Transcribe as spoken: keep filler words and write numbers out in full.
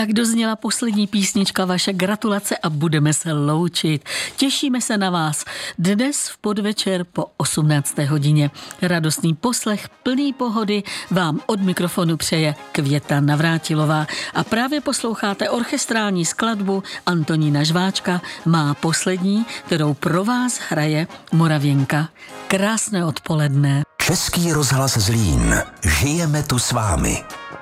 Tak dozněla poslední písnička, vaše gratulace a budeme se loučit. Těšíme se na vás dnes v podvečer po osmnácté hodině. Radostný poslech plný pohody vám od mikrofonu přeje Květa Navrátilová. A právě posloucháte orchestrální skladbu Antonína Žváčka, Má poslední, kterou pro vás hraje Moravěnka. Krásné odpoledne. Český rozhlas Zlín. Žijeme tu s vámi.